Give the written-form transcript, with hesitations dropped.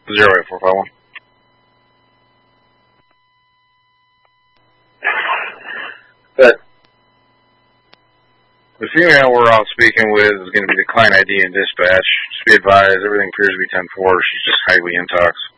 08451. But the female we're all speaking with is going to be the client ID and dispatch. Just be advised, everything appears to be 10-4. She's just highly intox.